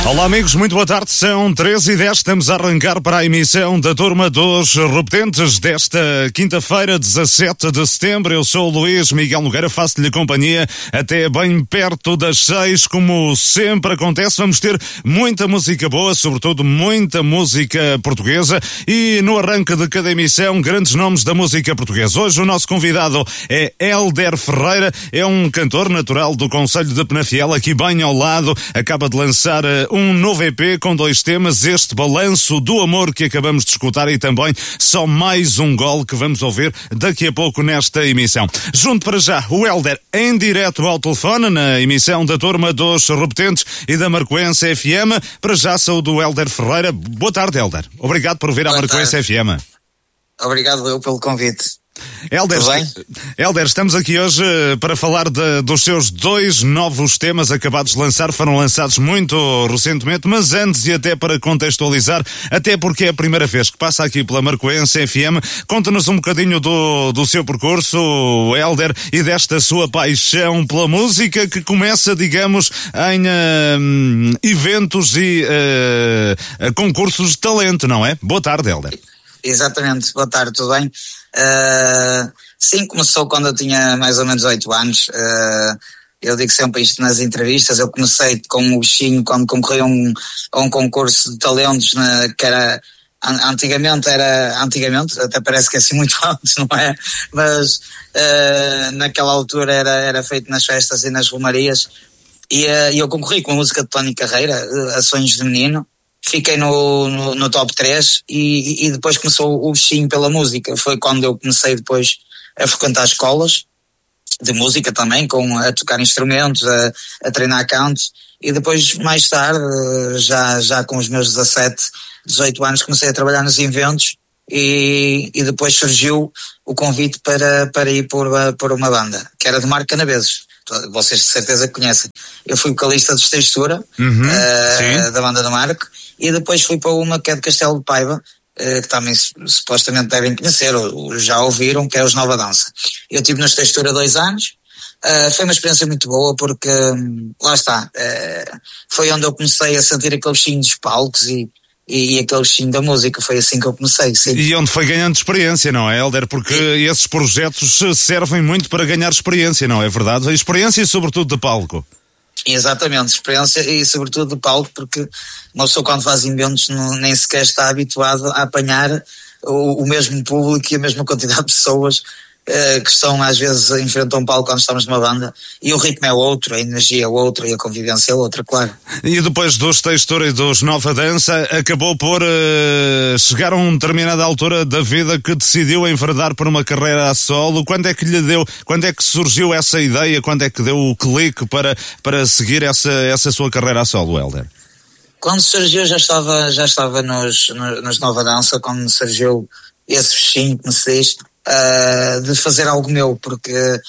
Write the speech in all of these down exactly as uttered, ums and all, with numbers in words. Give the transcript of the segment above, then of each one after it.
Olá amigos, muito boa tarde, são treze e dez, estamos a arrancar para a emissão da Turma dos Repetentes desta quinta-feira, dezassete de setembro. Eu sou o Luís Miguel Nogueira, faço-lhe companhia até bem perto das seis, como sempre acontece. Vamos ter muita música boa, sobretudo muita música portuguesa, e no arranque de cada emissão, grandes nomes da música portuguesa. Hoje o nosso convidado é Hélder Ferreira, é um cantor natural do concelho de Penafiel, aqui bem ao lado, acaba de lançar um novo E P com dois temas, este Balanço do Amor que acabamos de escutar e também Só Mais um Gol, que vamos ouvir daqui a pouco nesta emissão. Junto para já o Hélder em direto ao telefone na emissão da Turma dos Repetentes e da Marcoense F M. Para já saúdo o Hélder Ferreira. Boa tarde, Hélder. Obrigado por vir à Marcoense F M. Obrigado eu pelo convite. Hélder, Hélder, estamos aqui hoje para falar de, dos seus dois novos temas acabados de lançar, foram lançados muito recentemente, mas antes, e até para contextualizar, até porque é a primeira vez que passa aqui pela Marcoense F M, conta-nos um bocadinho do, do seu percurso, Hélder, e desta sua paixão pela música que começa, digamos, em uh, eventos e uh, concursos de talento, não é? Boa tarde, Hélder. Exatamente, boa tarde, tudo bem? Uh, sim, começou quando eu tinha mais ou menos oito anos. Uh, eu digo sempre isto nas entrevistas. Eu comecei com o bichinho quando concorri a um, a um concurso de talentos, na, que era antigamente, era antigamente, até parece que é assim muito antes, não é? Mas uh, naquela altura era, era feito nas festas e nas romarias. E uh, eu concorri com a música de Tony Carreira, uh, A Sonhos de Menino. Fiquei no, no, no top três e, e depois começou o bichinho pela música. Foi quando eu comecei depois a frequentar escolas de música também, com, a tocar instrumentos, a, a treinar canto. E depois, mais tarde, já, já com os meus dezassete, dezoito anos, comecei a trabalhar nos eventos e, e depois surgiu o convite para, para ir por, por uma banda, que era de Marco Canaveses. Vocês de certeza que conhecem. Eu fui vocalista de Textura, uhum, uh, da banda do Marco, e depois fui para uma que é de Castelo de Paiva, uh, que também supostamente devem conhecer, ou, ou já ouviram, que é os Nova Dança. Eu estive na Textura dois anos, uh, foi uma experiência muito boa, porque um, lá está, uh, foi onde eu comecei a sentir aquele bichinho dos palcos e E, e aquele bichinho da música, foi assim que eu comecei, sim. E onde foi ganhando experiência, não é, Hélder? Porque sim, esses projetos servem muito para ganhar experiência, não é verdade? A experiência e sobretudo de palco. Exatamente, experiência e sobretudo de palco, porque uma pessoa quando faz eventos não, nem sequer está habituada a apanhar o, o mesmo público e a mesma quantidade de pessoas Uh, que estão às vezes em frente a um palco quando estamos numa banda, e o ritmo é outro, a energia é outra e a convivência é outra, claro. E depois dos Textura e dos Nova Dança, acabou por uh, chegar a uma determinada altura da vida que decidiu enverdar por uma carreira a solo. Quando é que lhe deu, quando é que surgiu essa ideia, quando é que deu o clique para, para seguir essa, essa sua carreira a solo, Hélder? Quando surgiu já estava, já estava nos, nos Nova Dança, quando surgiu esse bichinho que me diz, Uh, de fazer algo meu, porque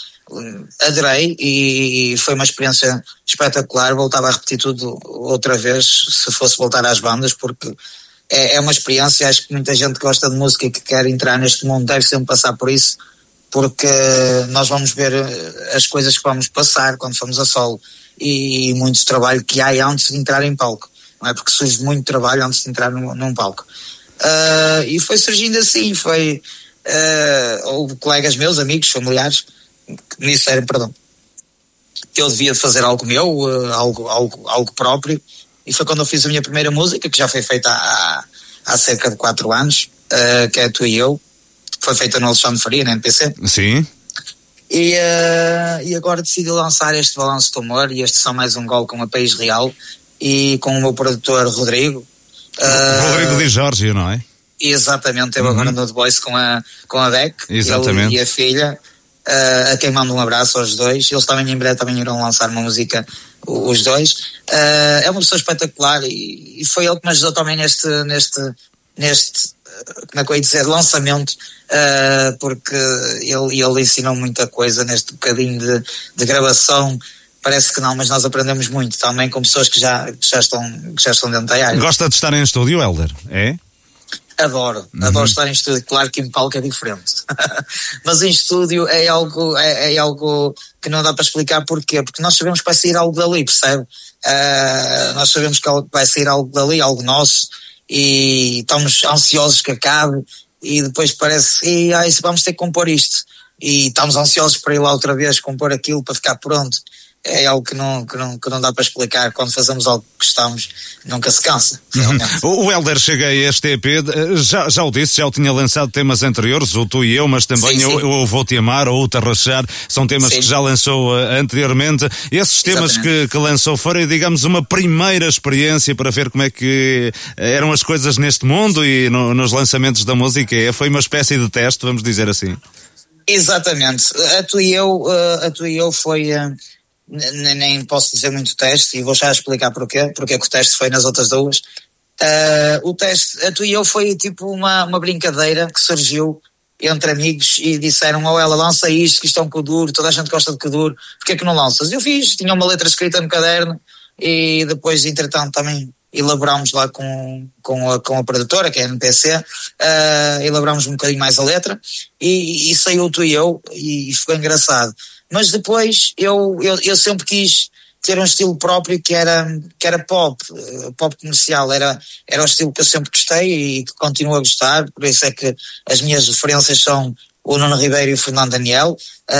uh, adorei e, e foi uma experiência espetacular. Voltava a repetir tudo outra vez se fosse voltar às bandas, porque é, é uma experiência. Acho que muita gente que gosta de música e que quer entrar neste mundo deve sempre passar por isso, porque nós vamos ver as coisas que vamos passar quando formos a solo e, e muito trabalho que há antes de entrar em palco, não é? Porque surge muito trabalho antes de entrar num, num palco, uh, e foi surgindo assim. Foi Uh, houve colegas meus, amigos, familiares que me disseram, perdão, que eu devia fazer algo meu, uh, algo, algo, algo próprio, e foi quando eu fiz a minha primeira música, que já foi feita há, há cerca de quatro anos, uh, que é Tu e Eu, foi feita no Alexandre Faria, na M P C. Sim. E, uh, e agora decidi lançar este Balanço do Amor e este Só Mais um Gol com a País Real e com o meu produtor Rodrigo. Uh, Rodrigo Di Giorgio, não é? Exatamente, teve agora no The Voice com a, com a Beck, exatamente, ele e a filha, uh, a quem mando um abraço aos dois. Eles também em breve também irão lançar uma música, os dois. Uh, é uma pessoa espetacular e, e foi ele que me ajudou também neste, neste, neste como é que eu ia dizer, lançamento, uh, porque ele, ele ensinou muita coisa neste bocadinho de, de gravação. Parece que não, mas nós aprendemos muito também com pessoas que já, que já, estão, que já estão dentro da área. Gosta de estar em estúdio, Hélder? É? Adoro, uhum. adoro estar em estúdio. Claro que em palco é diferente, mas em estúdio é algo, é, é algo que não dá para explicar porquê, porque nós sabemos que vai sair algo dali, percebe? Uh, nós sabemos que vai sair algo dali, algo nosso, e estamos ansiosos que acabe, e depois parece, e ai, vamos ter que compor isto, e estamos ansiosos para ir lá outra vez compor aquilo para ficar pronto. É algo que não, que, não, que não dá para explicar. Quando fazemos algo que gostamos, nunca se cansa, realmente. Uhum. O Hélder chega a este E P, já, já o disse, já o tinha lançado temas anteriores, o Tu e Eu, mas também sim, sim. Eu, eu Vou-te Amar ou o Te Rachar, são temas sim. que já lançou uh, anteriormente. Esses temas que, que lançou foram, digamos, uma primeira experiência para ver como é que eram as coisas neste mundo e no, nos lançamentos da música. Foi uma espécie de teste, vamos dizer assim. Exatamente. A Tu e Eu, uh, a Tu e Eu foi... Uh... nem posso dizer muito teste, e vou já explicar porquê, porque é que o teste foi nas outras duas. Uh, o teste, a Tu e Eu, foi tipo uma, uma brincadeira que surgiu entre amigos e disseram, oh ela, lança isto, que isto é um Kuduro, toda a gente gosta de Kuduro, porque é que não lanças? Eu fiz, tinha uma letra escrita no caderno, e depois, entretanto, também elaborámos lá com, com, a, com a produtora, que é a N P C, uh, elaborámos um bocadinho mais a letra, e, e saiu o Tu e Eu, e, e ficou engraçado. Mas depois eu, eu, eu sempre quis ter um estilo próprio que era, que era pop, pop comercial, era, era o estilo que eu sempre gostei e que continuo a gostar, por isso é que as minhas referências são o Nuno Ribeiro e o Fernando Daniel,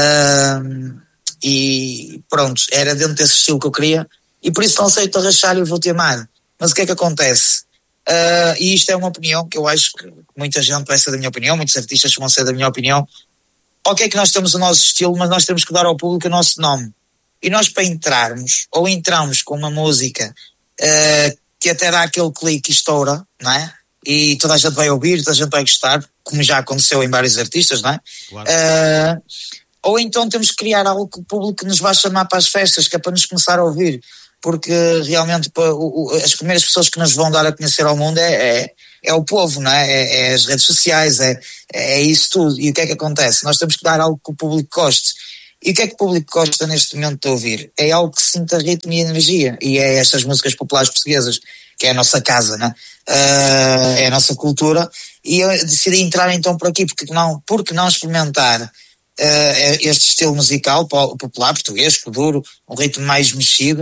uh, e pronto, era dentro desse estilo que eu queria, e por isso lancei o Te Rachar e o Vou-te Amar. Mas o que é que acontece? Uh, e isto é uma opinião que eu acho que muita gente vai ser da minha opinião, muitos artistas vão ser da minha opinião. Ok que nós temos o nosso estilo, mas nós temos que dar ao público o nosso nome. E nós, para entrarmos, ou entramos com uma música uh, que até dá aquele clique e estoura, não é? E toda a gente vai ouvir, toda a gente vai gostar, como já aconteceu em vários artistas, não é? Claro. Uh, ou então temos que criar algo que o público nos vai chamar para as festas, que é para nos começar a ouvir. Porque realmente para, o, o, as primeiras pessoas que nos vão dar a conhecer ao mundo é... é é o povo, não é? É, é as redes sociais, é, é isso tudo. E o que é que acontece? Nós temos que dar algo que o público goste. E o que é que o público gosta neste momento de ouvir? É algo que sinta ritmo e energia. E é estas músicas populares portuguesas, que é a nossa casa, não é? Uh, é a nossa cultura. E eu decidi entrar então por aqui, porque não, porque não experimentar uh, este estilo musical popular português, Kuduro, um ritmo mais mexido,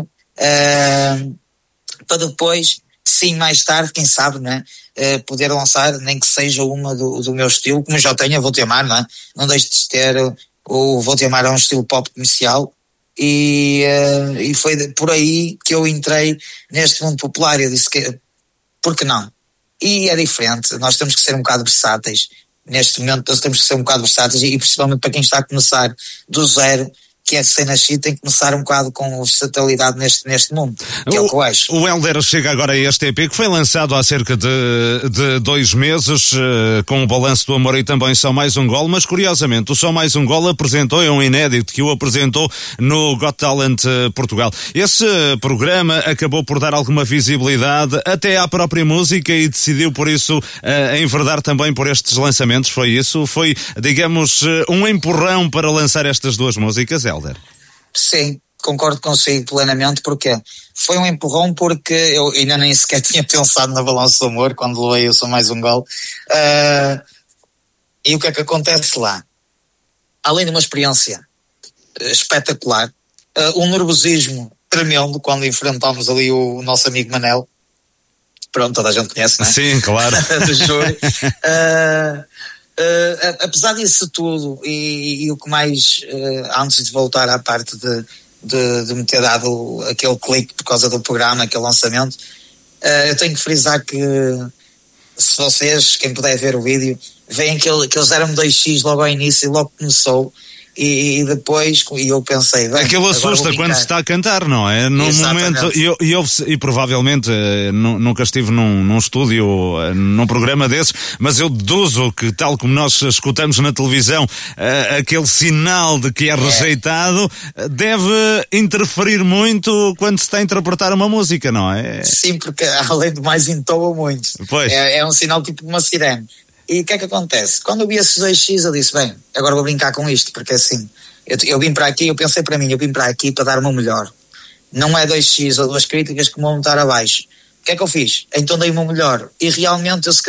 uh, para depois... sim, mais tarde, quem sabe, né, uh, poder lançar, nem que seja uma do, do meu estilo, como eu já tenho, Vou-te Amar, não é? Não deixe de ter, o Vou-te Amar é um estilo pop comercial, e, uh, e foi por aí que eu entrei neste mundo popular. Eu disse que, por que não? E é diferente, nós temos que ser um bocado versáteis, neste momento nós temos que ser um bocado versáteis, e principalmente para quem está a começar do zero, que é recém-nascido, tem que começar um bocado com versatilidade neste, neste mundo, que o, é o que eu acho. O Hélder chega agora a este E P, que foi lançado há cerca de, de dois meses, uh, com o balanço do amor e também Só Mais Um Gol, mas curiosamente o Só Mais Um Gol apresentou, é um inédito que o apresentou no Got Talent uh, Portugal. Esse uh, programa acabou por dar alguma visibilidade até à própria música e decidiu por isso uh, enverdar também por estes lançamentos, foi isso? Foi, digamos, uh, um empurrão para lançar estas duas músicas, Hélder? Sim, concordo consigo plenamente, porque foi um empurrão, porque eu ainda nem sequer tinha pensado na Balança do Amor quando levei Eu Sou Mais Um Gol. Uh, e o que é que acontece lá? Além de uma experiência espetacular, uh, um nervosismo tremendo quando enfrentámos ali o nosso amigo Manel, pronto, toda a gente conhece, não é? Sim, claro. Do júri. Uh, Uh, apesar disso tudo, e, e o que mais, uh, antes de voltar à parte de, de, de me ter dado aquele clique por causa do programa, aquele lançamento, uh, eu tenho que frisar que, se vocês, quem puder ver o vídeo, veem que, ele, que eles deram dois x logo ao início, e logo começou, e, e depois, e eu pensei... Bem, aquilo assusta quando se está a cantar, não é? No Exatamente. momento, e, e, eu, e provavelmente nunca estive num, num estúdio, num programa desses, mas eu deduzo que, tal como nós escutamos na televisão, aquele sinal de que é rejeitado, deve interferir muito quando se está a interpretar uma música, não é? Sim, porque além do mais entoa muito. Pois. É, é um sinal tipo de uma sirene. E o que é que acontece? Quando eu vi esses dois x, eu disse, bem, agora vou brincar com isto, porque assim, eu, eu vim para aqui, eu pensei para mim, eu vim para aqui para dar o meu melhor. Não é dois x ou duas críticas que me vão estar abaixo. O que é que eu fiz? Então dei o meu melhor. E realmente eu se calhar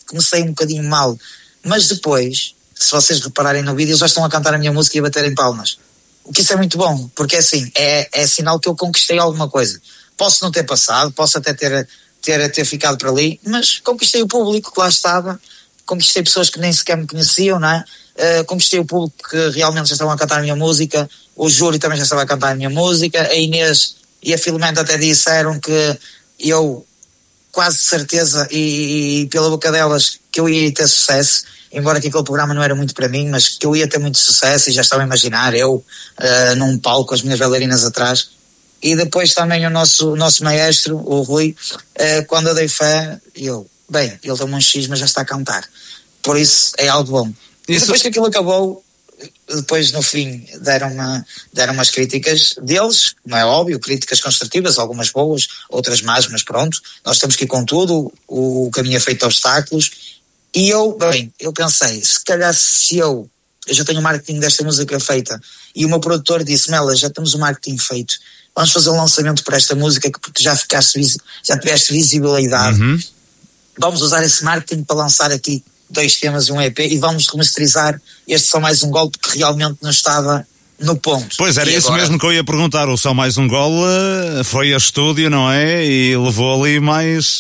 comecei um bocadinho mal, mas depois, se vocês repararem no vídeo, eles já estão a cantar a minha música e a baterem palmas. O que isso é muito bom, porque é assim, é, é sinal que eu conquistei alguma coisa. Posso não ter passado, posso até ter, ter, ter ficado por ali, mas conquistei o público que lá estava, conquistei pessoas que nem sequer me conheciam, não é? Uh, conquistei o público que realmente já estavam a cantar a minha música, o júri também já estava a cantar a minha música, a Inês e a Filomena até disseram que eu, quase certeza, e, e pela boca delas, que eu ia ter sucesso, embora que aquele programa não era muito para mim, mas que eu ia ter muito sucesso, e já estava a imaginar eu uh, num palco com as minhas bailarinas atrás. E depois também o nosso, o nosso maestro, o Rui, uh, quando eu dei fé, eu, bem, ele deu-me um X, mas já está a cantar. Por isso é algo bom. E depois que aquilo acabou, depois no fim deram-me deram umas críticas deles, não é óbvio, críticas construtivas, algumas boas, outras más, mas pronto, nós temos que ir com tudo, o, o caminho é feito de obstáculos. E eu, bem, eu pensei, se calhar se eu, eu já tenho o marketing desta música feita, e o meu produtor disse, Mela, já temos o marketing feito, vamos fazer um lançamento para esta música, porque já ficaste, já tiveste visibilidade, uhum. Vamos usar esse marketing para lançar aqui dois temas e um E P, e vamos remasterizar este Só Mais Um Gol, porque realmente não estava no ponto. Pois era, e isso agora... mesmo que eu ia perguntar, o Só Mais Um Gol foi a estúdio, não é? E levou ali mais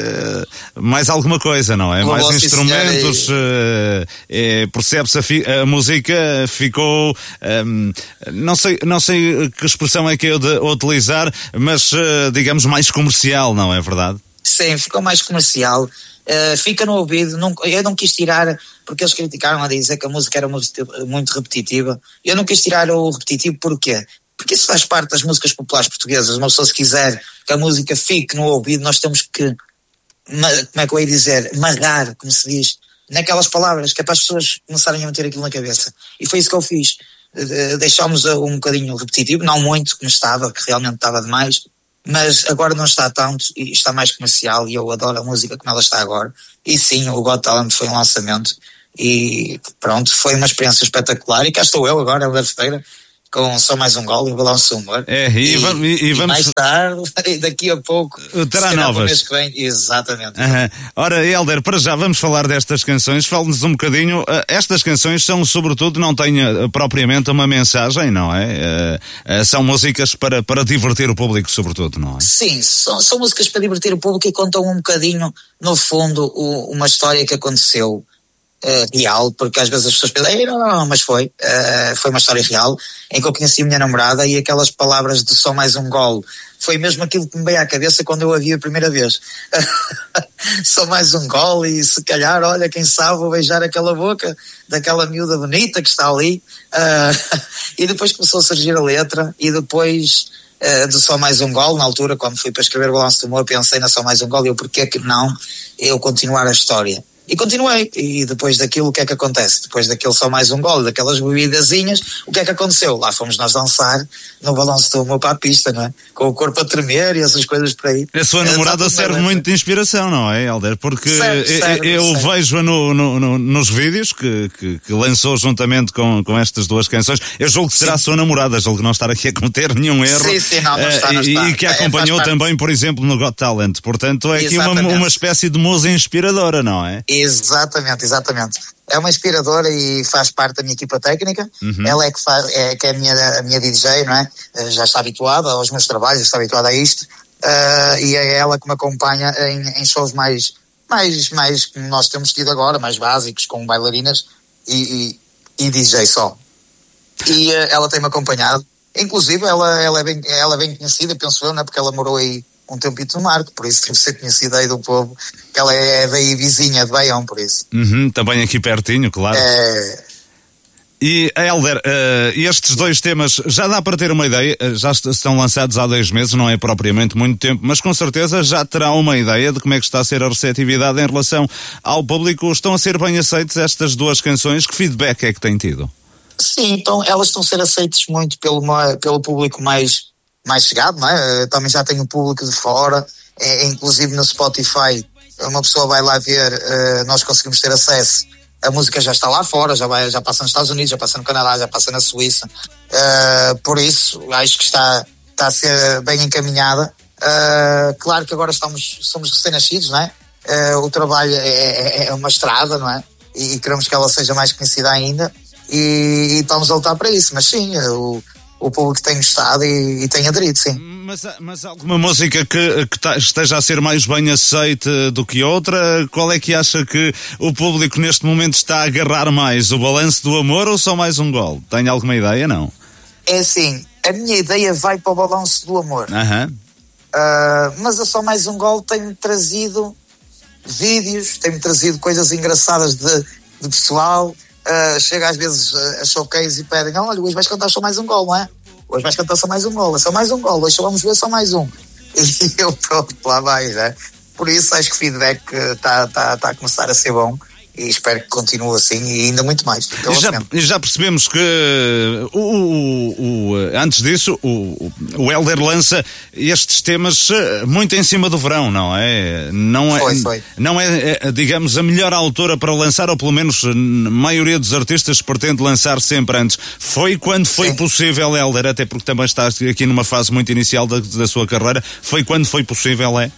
mais alguma coisa, não é? Levou mais instrumentos, e... percebe-se a, fi... a música ficou, um, não sei, não sei que expressão é que eu de utilizar, mas digamos mais comercial, não é verdade? Sim, ficou mais comercial. Uh, fica no ouvido, não, eu não quis tirar, porque eles criticaram a dizer que a música era muito repetitiva, eu não quis tirar o repetitivo, porquê? Porque isso faz parte das músicas populares portuguesas, uma pessoa se quiser que a música fique no ouvido, nós temos que, como é que eu ia dizer, marrar, como se diz, naquelas palavras, que é para as pessoas começarem a meter aquilo na cabeça, e foi isso que eu fiz, uh, deixámos um bocadinho repetitivo, não muito, como estava, que realmente estava demais, mas agora não está tanto e está mais comercial, e eu adoro a música como ela está agora. E sim, o Got Talent foi um lançamento e pronto, foi uma experiência espetacular, e cá estou eu agora, Helder Ferreira, com Só Mais Um Gol e o Balanço Humor. É, e, e, vamos, e, e vamos... mais tarde, daqui a pouco, terá novas. Mês que vem, exatamente. Uhum. Ora, Helder, para já vamos falar destas canções, fale-nos um bocadinho. Estas canções são, sobretudo, não têm propriamente uma mensagem, não é? São músicas para, para divertir o público, sobretudo, não é? Sim, são, são músicas para divertir o público e contam um bocadinho, no fundo, o, uma história que aconteceu. Uh, real, porque às vezes as pessoas pensam, não, não, não, mas foi, uh, foi uma história real, em que eu conheci a minha namorada, e aquelas palavras de Só Mais Um Gol, foi mesmo aquilo que me veio à cabeça quando eu a vi a primeira vez. Só mais um gol, e se calhar, olha, quem sabe vou beijar aquela boca daquela miúda bonita que está ali. Uh, e depois começou a surgir a letra, e depois uh, de Só Mais Um Gol, na altura, quando fui para escrever o Balanço do Humor, pensei na Só Mais Um Gol, e eu, porquê que não eu continuar a história? E continuei, e depois daquilo o que é que acontece? Depois daquele Só Mais Um Gol, daquelas bebidazinhas, o que é que aconteceu? Lá fomos nós dançar no Balanço do Humor para a pista, não é? Com o corpo a tremer e essas coisas por aí. A sua namorada serve muito de inspiração, não é, Helder? Porque serve, serve, eu serve. vejo no, no, no, nos vídeos que, que, que lançou juntamente com, com estas duas canções. Eu julgo que será sim. a sua namorada, julgo que não estar aqui a cometer nenhum erro. Sim, sim, não, não está, não está. está. E que a acompanhou é, também, por exemplo, no Got Talent. Portanto, é aqui uma, uma espécie de musa inspiradora, não é? Exatamente. Exatamente, é uma inspiradora e faz parte da minha equipa técnica. Uhum. Ela é que, faz, é, que é a minha, a minha D J, não é? Já está habituada aos meus trabalhos, já está habituada a isto, uh, e é ela que me acompanha em, em shows mais, mais, mais que nós temos tido agora, mais básicos, com bailarinas e, e, e D J só. E uh, ela tem-me acompanhado, inclusive ela, ela, é bem, ela é bem conhecida, penso eu, não é? Porque ela morou aí um tempito no Marco, por isso deve ser conhecida aí do povo, que ela é daí vizinha de Baião, por isso. Uhum, também aqui pertinho, claro. É... E, Helder, uh, estes dois temas, já dá para ter uma ideia, já estão lançados há dois meses, não é propriamente muito tempo, mas com certeza já terá uma ideia de como é que está a ser a receptividade em relação ao público. Estão a ser bem aceitas estas duas canções? Que feedback é que têm tido? Sim, então elas estão a ser aceitas muito pelo, pelo público mais... mais chegado, não é? Também já tenho público de fora, é, inclusive no Spotify, uma pessoa vai lá ver, uh, nós conseguimos ter acesso, a música já está lá fora, já, vai, já passa nos Estados Unidos, já passa no Canadá, já passa na Suíça, uh, por isso acho que está, está a ser bem encaminhada. Uh, claro que agora estamos, somos recém-nascidos, não é? uh, o trabalho é, é uma estrada, não é? E, e queremos que ela seja mais conhecida ainda e, e estamos a lutar para isso, mas sim, o, o público tem gostado e, e tem aderido, sim. Mas, mas alguma música que, que tá, esteja a ser mais bem aceita do que outra, qual é que acha que o público neste momento está a agarrar mais? O Balanço do Amor ou só mais um gol? Tem alguma ideia, não? É assim, a minha ideia vai para o Balanço do Amor. Aham. Uhum. Uh, mas a Só Mais Um Gol tem-me trazido vídeos, tem-me trazido coisas engraçadas de, de pessoal. Uh, chega às vezes a showcase e pedem: olha, hoje vais cantar só mais um gol, não é? Hoje vais cantar só mais um gol, é só mais um gol, hoje só vamos ver só mais um. E eu pronto, lá vai, né? Por isso acho que o feedback está tá, tá a começar a ser bom. E espero que continue assim e ainda muito mais. E já, já percebemos que o, o, o, antes disso o, o Hélder lança estes temas muito em cima do verão, não é? Não é, foi, foi. Não é, digamos, a melhor altura para lançar, ou pelo menos a maioria dos artistas pretende lançar sempre antes. Foi quando foi Sim. possível, Hélder, até porque também está aqui numa fase muito inicial da, da sua carreira, foi quando foi possível, é?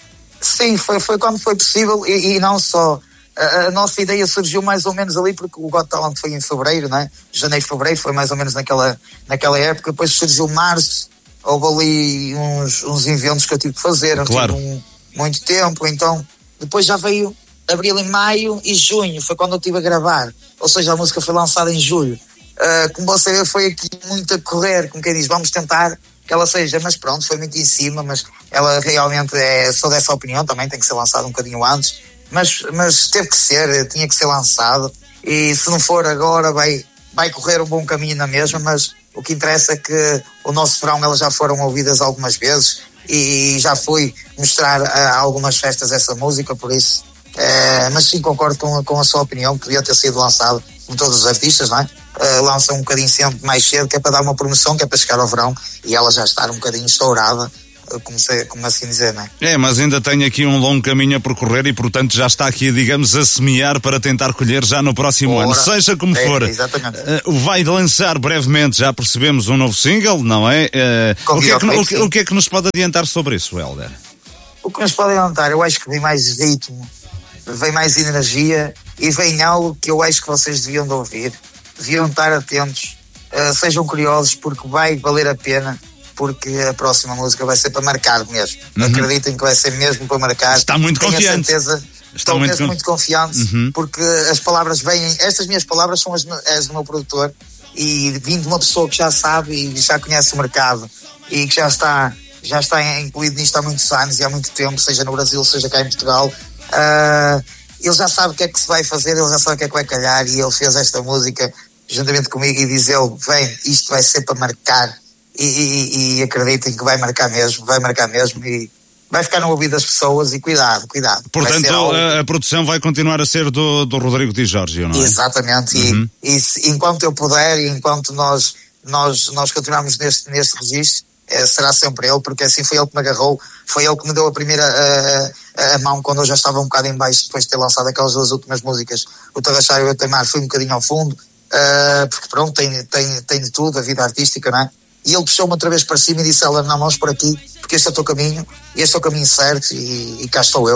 Sim, foi, foi quando foi possível e, e não só... A, a nossa ideia surgiu mais ou menos ali porque o Got Talent foi em fevereiro, né? Janeiro, fevereiro, foi mais ou menos naquela, naquela época. Depois surgiu março, houve ali uns, uns eventos que eu tive que fazer, claro. tive um, muito tempo, então depois já veio abril e maio e junho, foi quando eu estive a gravar, ou seja, a música foi lançada em julho. Uh, como você vê, foi aqui muito a correr, como quem diz, vamos tentar que ela seja, mas pronto, foi muito em cima, mas ela realmente é, sou dessa opinião, também tem que ser lançada um bocadinho antes. Mas, mas teve que ser, tinha que ser lançado e se não for agora vai, vai correr um bom caminho na mesma, mas o que interessa é que o nosso verão elas já foram ouvidas algumas vezes e já fui mostrar a algumas festas essa música, por isso é, mas sim, concordo com, com a sua opinião, podia ter sido lançado como todos os artistas, não é? Uh, lançam um bocadinho sempre mais cedo, que é para dar uma promoção, que é para chegar ao verão e ela já estar um bocadinho estourada. Como, se, como assim dizer, não é? É, mas ainda tem aqui um longo caminho a percorrer e, portanto, já está aqui, digamos, a semear para tentar colher já no próximo Ora, ano. Seja como é, for, exatamente. Uh, vai lançar brevemente, já percebemos, um novo single, não é? Uh, o, que é que, o, que, o que é que nos pode adiantar sobre isso, Hélder? O que nos pode adiantar, eu acho que vem mais ritmo, vem mais energia e vem algo que eu acho que vocês deviam de ouvir, deviam estar atentos, uh, sejam curiosos, porque vai valer a pena. Porque a próxima música vai ser para marcar mesmo. Uhum. Acreditem que vai ser mesmo para marcar. Está muito Tenho confiante. Tenho a certeza. Está Estou muito mesmo con... muito confiante, uhum. Porque as palavras vêm... Estas minhas palavras são as, as do meu produtor e vindo de uma pessoa que já sabe e já conhece o mercado e que já está, já está incluído nisto há muitos anos e há muito tempo, seja no Brasil, seja cá em Portugal. Uh, ele já sabe o que é que se vai fazer, ele já sabe o que é que vai calhar e ele fez esta música juntamente comigo e diz ele, vem, isto vai ser para marcar. E, e, e acreditem que vai marcar mesmo, vai marcar mesmo e vai ficar no ouvido das pessoas e cuidado, cuidado. Portanto, algo... a, a produção vai continuar a ser do, do Rodrigo Di Giorgio, não é? Exatamente, uhum. e, e se, enquanto eu puder e enquanto nós, nós, nós continuarmos neste, neste registro, é, será sempre ele, porque assim foi ele que me agarrou, foi ele que me deu a primeira a, a mão quando eu já estava um bocado em baixo depois de ter lançado aquelas duas últimas músicas, o Tarrachar e o Teimar, fui um bocadinho ao fundo, uh, porque pronto, tem, tem, tem de tudo, a vida artística, não é? E ele puxou-me outra vez para cima e disse, ela, não, vamos por aqui, porque este é o teu caminho, este é o caminho certo, e, e cá estou eu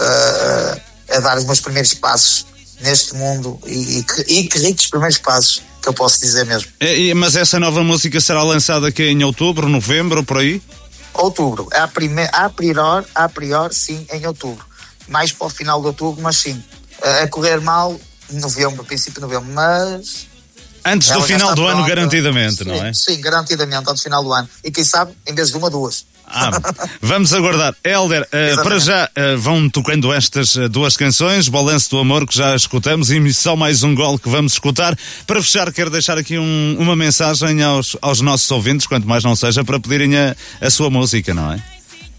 uh, a dar os meus primeiros passos neste mundo, e, e, que, e que ricos primeiros passos, que eu posso dizer mesmo. É, mas essa nova música será lançada aqui em outubro, novembro, por aí? Outubro, a, prime, a priori, a priori, sim, em outubro, mais para o final de outubro, mas sim, uh, a correr mal, novembro, princípio de novembro, mas... Antes do final do ano, garantidamente, sim, não é? Sim, garantidamente, antes do final do ano. E quem sabe, em vez de uma, duas. Ah, vamos aguardar. Hélder, uh, para já uh, vão tocando estas uh, duas canções, Balanço do Amor, que já escutamos, e só mais um gol que vamos escutar. Para fechar, quero deixar aqui um, uma mensagem aos, aos nossos ouvintes, quanto mais não seja, para pedirem a, a sua música, não é?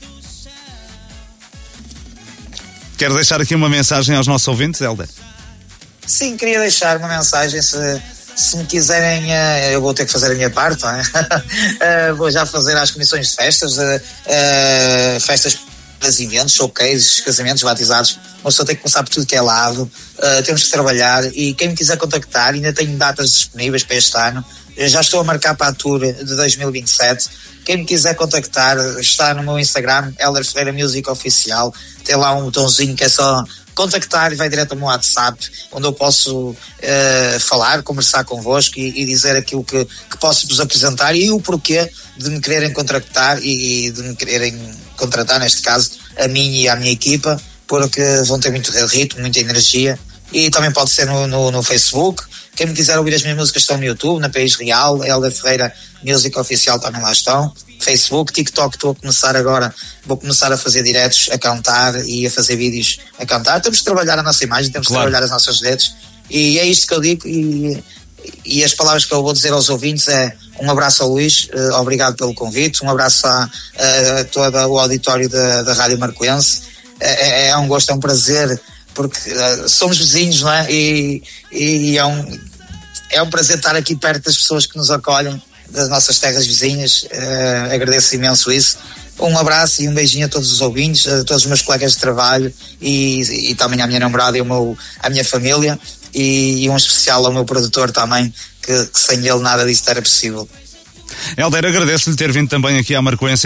Quero deixar aqui uma mensagem aos nossos ouvintes, Hélder? Sim, queria deixar uma mensagem, se... Se me quiserem, eu vou ter que fazer a minha parte, não é? Vou já fazer as comissões de festas, festas para eventos, showcases, casamentos, batizados. Uma pessoa tem que começar por tudo que é lado, temos que trabalhar e quem me quiser contactar, ainda tenho datas disponíveis para este ano, Eu já estou a marcar para a Tour de dois mil e vinte e sete. Quem me quiser contactar, está no meu Instagram, Hélder Ferreira Music Oficial. Tem lá um botãozinho que é só contactar e vai direto ao meu WhatsApp, onde eu posso uh, falar, conversar convosco e, e dizer aquilo que, que posso vos apresentar e o porquê de me quererem contratar e, e de me quererem contratar, neste caso, a mim e à minha equipa, porque vão ter muito ritmo, muita energia. E também pode ser no, no, no Facebook. Quem me quiser ouvir as minhas músicas estão no YouTube, na País Real, Hélder Ferreira Music Oficial também lá estão. Facebook, TikTok, estou a começar agora, vou começar a fazer diretos, a cantar e a fazer vídeos a cantar. Temos de trabalhar a nossa imagem, temos claro. de trabalhar as nossas redes, e é isto que eu digo, e, e as palavras que eu vou dizer aos ouvintes é um abraço ao Luís, uh, obrigado pelo convite, um abraço a, a todo o auditório da, da Rádio Marcoense. É, é um gosto, é um prazer, porque uh, somos vizinhos, não é? E, e é, um, é um prazer estar aqui perto das pessoas que nos acolhem, das nossas terras vizinhas. Uh, agradeço imenso isso. Um abraço e um beijinho a todos os ouvintes, a todos os meus colegas de trabalho e, e também à minha namorada e ao meu, à minha família, e, e um especial ao meu produtor também, que, que sem ele nada disto era possível. Hélder, agradeço-lhe ter vindo também aqui à Marcoense.